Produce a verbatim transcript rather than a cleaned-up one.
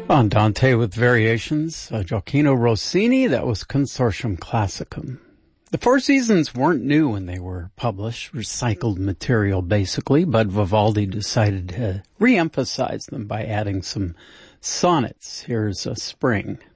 Andante with Variations, uh, Gioacchino Rossini, that was Consortium Classicum. The Four Seasons weren't new when they were published, recycled material basically, but Vivaldi decided to re-emphasize them by adding some sonnets. Here's a Spring.